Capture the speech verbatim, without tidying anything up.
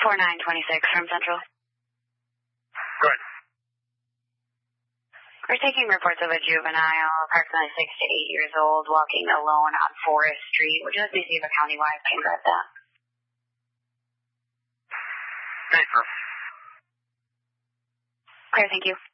four nine two six from Central. Go ahead. We're taking reports of a juvenile, approximately six to eight years old, walking alone on Forest Street. Would you like me to see if a county-wide can grab that? Okay, sir. Okay, thank you.